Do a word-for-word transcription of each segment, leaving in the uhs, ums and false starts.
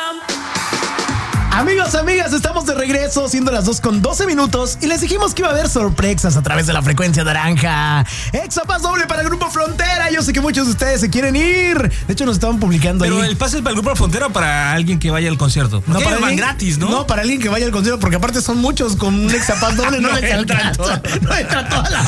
Amigos, amigas, estamos de regreso, siendo las dos con doce minutos y les dijimos que iba a haber sorpresas a través de la frecuencia naranja. Exapaz doble para el Grupo Frontera. Yo sé que muchos de ustedes se quieren ir. De hecho, nos estaban publicando Pero ahí. Pero el pase es para el Grupo Frontera o para alguien que vaya al concierto. No, para alguien gratis, ¿no? No, para alguien que vaya al concierto, porque aparte son muchos con un Exapaz doble, no, no les alcanza. No entra toda la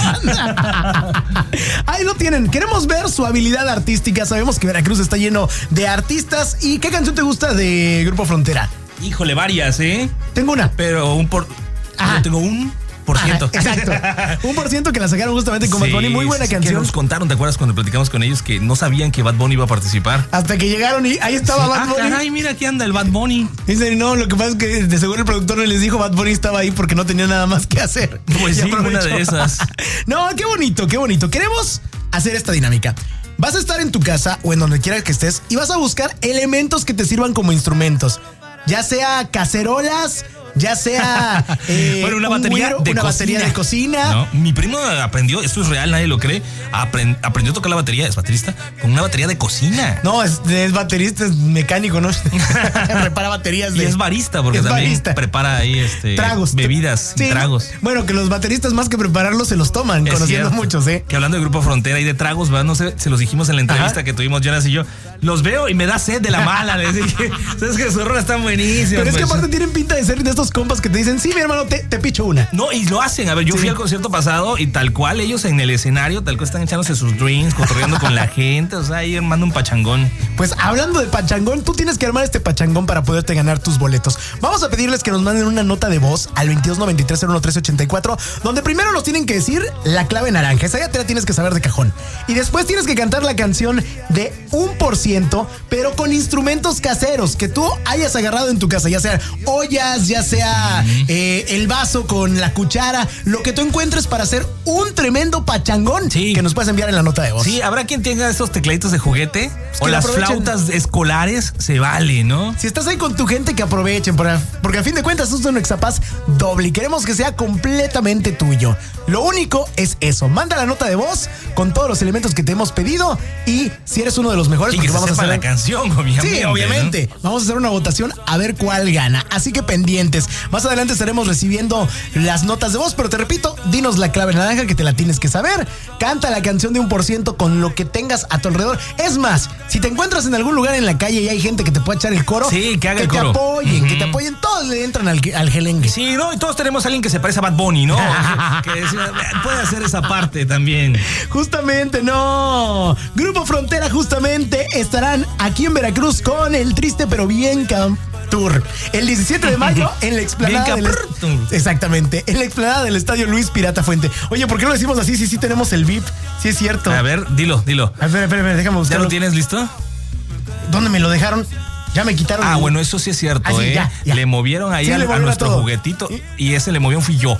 banda. Ahí lo tienen. Queremos ver su habilidad artística. Sabemos que Veracruz está lleno de artistas. ¿Y qué canción te gusta de Grupo Frontera? Híjole, varias, ¿eh? Tengo una. Pero un por... Yo tengo un por ciento. Ajá, exacto. Un por ciento que la sacaron justamente con sí, Bad Bunny. Muy buena sí, canción. Que nos contaron, ¿te acuerdas cuando platicamos con ellos que no sabían que Bad Bunny iba a participar? Hasta que llegaron y ahí estaba sí. Bad Bunny. Ah, ay, mira, aquí anda el Bad Bunny. Dicen, no, lo que pasa es que de seguro el productor no les dijo Bad Bunny estaba ahí porque no tenía nada más que hacer. Pues sí, una de esas. No, qué bonito, qué bonito. Queremos hacer esta dinámica. Vas a estar en tu casa o en donde quiera que estés y vas a buscar elementos que te sirvan como instrumentos. Ya sea cacerolas, ya sea eh, bueno, una batería, güiro, de, una cocina. batería de cocina. No, mi primo aprendió, esto es real, nadie lo cree, aprend, aprendió a tocar la batería, es baterista, con una batería de cocina. No, es, es baterista, es mecánico, ¿no? Prepara baterías de... Y es barista, porque es también barista. Prepara ahí este, tragos. bebidas sí, y tragos. Bueno, que los bateristas más que prepararlos se los toman, es conociendo cierto. Muchos, ¿eh? Que hablando de Grupo Frontera y de tragos, ¿verdad? No sé, se los dijimos en la entrevista Ajá. que tuvimos Jonas y yo. Los veo y me da sed de la mala. Les dije, sabes que sus rolas están buenísimas. Pero es pues. que aparte tienen pinta de ser de estos compas que te dicen, sí, mi hermano, te, te picho una. No, y lo hacen. A ver, yo sí. fui al concierto pasado y tal cual ellos en el escenario, tal cual están echándose sus drinks, cotorreando con la gente. O sea, ahí armando un pachangón. Pues hablando de pachangón, tú tienes que armar este pachangón para poderte ganar tus boletos. Vamos a pedirles que nos manden una nota de voz al veintidós noventa y tres cero uno tres ochenta y cuatro, donde primero nos tienen que decir la clave naranja. Esa ya te la tienes que saber de cajón. Y después tienes que cantar la canción de un por ciento, pero con instrumentos caseros que tú hayas agarrado en tu casa, ya sea ollas, ya sea uh-huh. eh, el vaso con la cuchara, lo que tú encuentres para hacer un tremendo pachangón sí. que nos puedes enviar en la nota de voz. Sí, habrá quien tenga estos tecladitos de juguete pues o las flautas escolares, se vale, ¿no? Si estás ahí con tu gente, que aprovechen, porque a fin de cuentas esto es un Exapaz doble y queremos que sea completamente tuyo. Lo único es eso, manda la nota de voz con todos los elementos que te hemos pedido y si eres uno de los mejores, y que vamos se a hacer la canción, obviamente. Sí, obviamente. ¿No? Vamos a hacer una votación a ver cuál gana. Así que pendientes. Más adelante estaremos recibiendo las notas de voz, pero te repito, dinos la clave naranja que te la tienes que saber. Canta la canción de un por ciento con lo que tengas a tu alrededor. Es más, si te encuentras en algún lugar en la calle y hay gente que te pueda echar el coro, sí, que haga que el te coro. apoyen, uh-huh. que te apoyen, todos le entran al, al gelengue. Sí, no, y todos tenemos a alguien que se parece a Bad Bunny, ¿no? que, que puede hacer esa parte también. Justamente, no. Grupo Frontera justamente estarán aquí en Veracruz con el Triste pero Bien Camp Tour. El diecisiete de mayo en la explanada del est- Exactamente, en la explanada del Estadio Luis Pirata Fuente. Oye, ¿por qué lo decimos así? Sí, sí tenemos el V I P. Sí es cierto. A ver, dilo, dilo. A ver, espera, espera, déjame buscarlo. ¿Ya lo tienes listo? ¿Dónde me lo dejaron? Ya me quitaron. Ah, el... bueno, eso sí es cierto, ah, sí, ¿eh? Ya, ya. Le movieron ahí sí, a, a nuestro todo. juguetito ¿Sí? y ese le movió fui yo.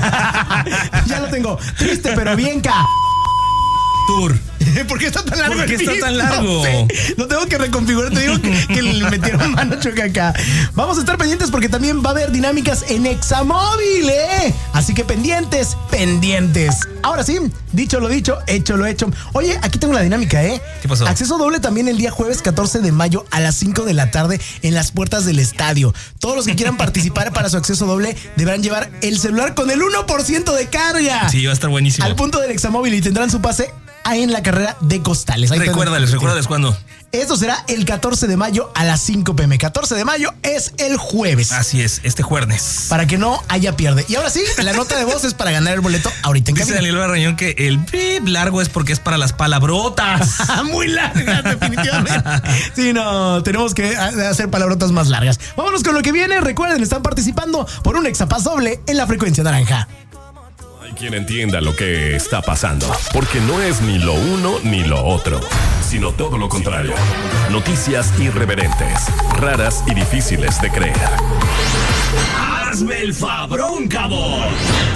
Ya lo tengo. Triste pero bien ca... Tour. ¿Por qué está tan largo? ¿Por qué está tan largo? No sé. Lo tengo que reconfigurar. Te digo que, que le metieron mano choca acá. Vamos a estar pendientes porque también va a haber dinámicas en Examóvil, ¿eh? Así que pendientes, pendientes. Ahora sí, dicho lo dicho, hecho lo hecho. Oye, aquí tengo la dinámica, ¿eh? ¿Qué pasó? Acceso doble también el día jueves catorce de mayo a las cinco de la tarde en las puertas del estadio. Todos los que quieran participar para su acceso doble deberán llevar el celular con el uno por ciento de carga. Sí, va a estar buenísimo. Al punto del Examóvil y tendrán su pase en la carrera de Costales. Ahí recuérdales, recuérdales cuándo. Esto será el catorce de mayo a las cinco pm. catorce de mayo es el jueves. Así es, este jueves. Para que no haya pierde. Y ahora sí, la nota de voz es para ganar el boleto ahorita en Dice camino. Daniel Barrañón que el pip largo es porque es para las palabrotas. Muy largas, definitivamente. Sí, no, tenemos que hacer palabrotas más largas. Vámonos con lo que viene. Recuerden, están participando por un Exapaz doble en la frecuencia naranja. Quien entienda lo que está pasando, porque no es ni lo uno ni lo otro, sino todo lo contrario. Noticias irreverentes, raras y difíciles de creer. ¡Hazme el fabrón, cabrón!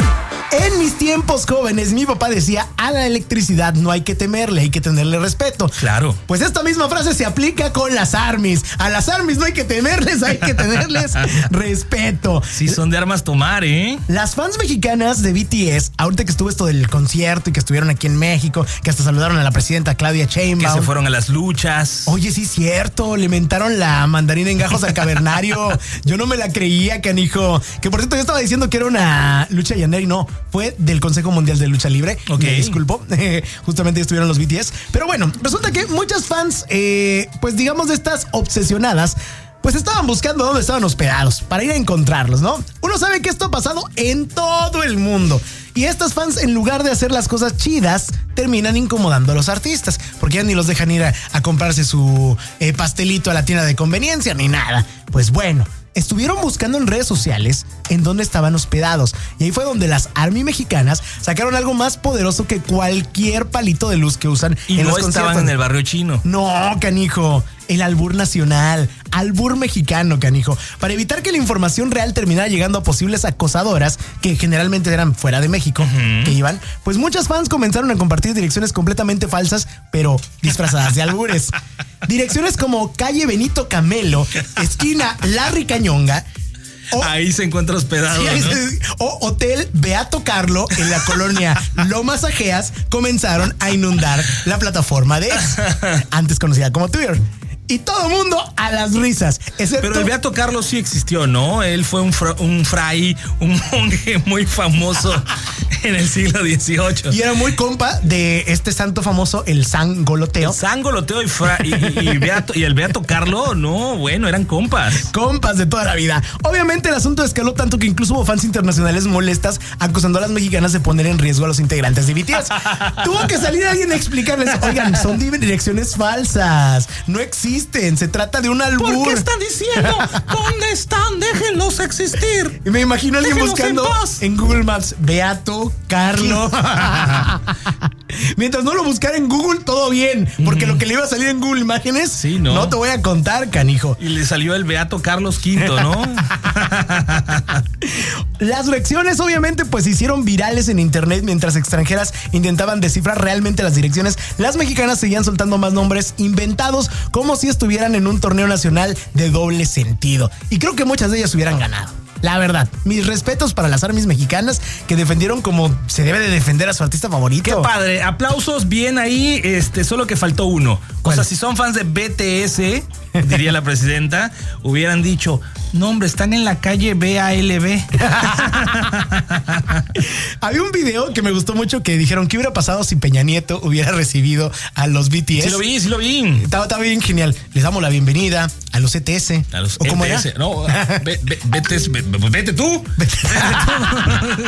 En mis tiempos jóvenes, mi papá decía, a la electricidad no hay que temerle, hay que tenerle respeto. Claro. Pues esta misma frase se aplica con las armies. A las armies no hay que temerles, hay que tenerles respeto. Sí, son de armas tomar, ¿eh? Las fans mexicanas de B T S, ahorita que estuvo esto del concierto y que estuvieron aquí en México, que hasta saludaron a la presidenta Claudia Sheinbaum. Que se fueron a las luchas. Oye, sí, cierto, le mentaron la mandarina en gajos al cavernario. Yo no me la creía, canijo. Que por cierto, yo estaba diciendo que era una lucha llanera y no, fue del Consejo Mundial de Lucha Libre. Ok. Me disculpo, justamente estuvieron los B T S. Pero bueno, resulta que muchas fans, eh, pues digamos de estas obsesionadas, pues estaban buscando dónde estaban hospedados para ir a encontrarlos, ¿no? Uno sabe que esto ha pasado en todo el mundo. Y estas fans, en lugar de hacer las cosas chidas, terminan incomodando a los artistas, porque ya ni los dejan ir a, a comprarse su eh, pastelito a la tienda de conveniencia ni nada. Pues bueno, estuvieron buscando en redes sociales en dónde estaban hospedados. Y ahí fue donde las ARMY mexicanas sacaron algo más poderoso que cualquier palito de luz que usan y en no los conciertos. estaban en el barrio chino. No, canijo. El albur nacional, albur mexicano, canijo. Para evitar que la información real terminara llegando a posibles acosadoras, que generalmente eran fuera de México, uh-huh. que iban, pues muchas fans comenzaron a compartir direcciones completamente falsas, pero disfrazadas de albures. Direcciones como calle Benito Camelo, esquina Larry Cañonga. O, ahí se encuentra hospedado, sí, ¿no? se, o Hotel Beato Carlo en la colonia Lomas Ajeas comenzaron a inundar la plataforma de X, antes conocida como Twitter. Y todo mundo a las risas. Excepto... Pero el Beato Carlos sí existió, ¿no? Él fue un, fra, un fray, un monje muy famoso en el siglo dieciocho. Y era muy compa de este santo famoso, el San Goloteo. El San Goloteo y, fra, y, y, y, Beato, y el Beato Carlo, no, bueno, eran compas. Compas de toda la vida. Obviamente el asunto escaló tanto que incluso hubo fans internacionales molestas acusando a las mexicanas de poner en riesgo a los integrantes de B T S. Tuvo que salir alguien a explicarles, oigan, son direcciones falsas, no existen. Se trata de un albur. ¿Por qué están diciendo? ¿Dónde están? Déjenlos existir. Y me imagino a alguien Déjenlos buscando en, en Google Maps Beato Carlo. Mientras no lo buscara en Google, todo bien. Porque mm. lo que le iba a salir en Google Imágenes, sí, ¿no? no te voy a contar, canijo. Y le salió el Beato Carlos quinto, ¿no? Las reacciones obviamente pues se hicieron virales en internet mientras extranjeras intentaban descifrar realmente las direcciones. Las mexicanas seguían soltando más nombres inventados como si estuvieran en un torneo nacional de doble sentido. Y creo que muchas de ellas hubieran ganado. La verdad, mis respetos para las armies mexicanas que defendieron como se debe de defender a su artista favorito. Qué padre, aplausos bien ahí, este, solo que faltó uno. ¿Cuál? O sea, si son fans de B T S, diría la presidenta, hubieran dicho, no hombre, están en la calle B A L B. Había un video que me gustó mucho que dijeron que hubiera pasado si Peña Nieto hubiera recibido a los B T S. Sí lo vi, sí lo vi. Estaba, estaba bien genial. Les damos la bienvenida a los E T S. A los ¿O cómo E T S. era? No, B T S, vete tú. Vete tú.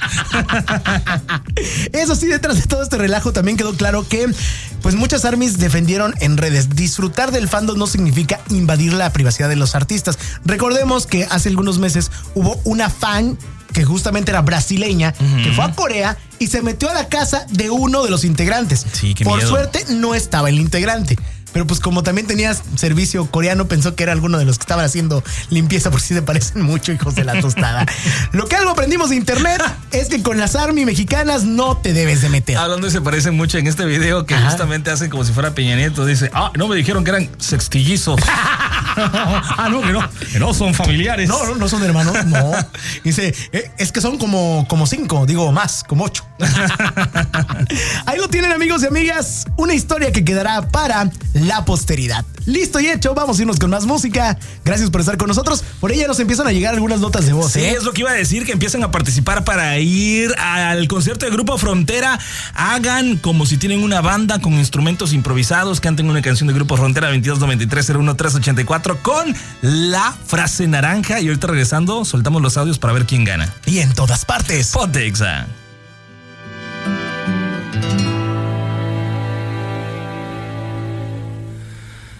Eso sí, detrás de todo este relajo también quedó claro que pues muchas armies defendieron en redes. Disfrutar del fandom no significa invadir la privacidad de los artistas. Recordemos que hace algunos meses hubo una fan que justamente era brasileña, uh-huh. que fue a Corea y se metió a la casa de uno de los integrantes. Sí, qué Por miedo. suerte no estaba el integrante. Pero pues como también tenías servicio coreano, pensó que era alguno de los que estaban haciendo limpieza, porque sí se parecen mucho, hijos de la tostada. Lo que algo aprendimos de internet es que con las army mexicanas no te debes de meter. Hablando de se parecen mucho en este video que Ajá. justamente hacen como si fuera Peña Nieto. Dice, ah, no me dijeron que eran sextillizos. ah, no, que no, que no son familiares. No, no, no son hermanos, no. Dice, eh, es que son como, como cinco, digo más, como ocho. Ahí lo tienen, amigos y amigas, una historia que quedará para la posteridad. Listo y hecho, vamos a irnos con más música. Gracias por estar con nosotros. Por ella nos empiezan a llegar algunas notas de voz. Sí, ¿eh? es lo que iba a decir, que empiezan a participar para ir al concierto de Grupo Frontera. Hagan como si tienen una banda con instrumentos improvisados, canten una canción de Grupo Frontera veintidós noventa y tres cero uno tres ochenta y cuatro con la frase naranja. Y ahorita regresando, soltamos los audios para ver quién gana. Y en todas partes. Ponte Exa.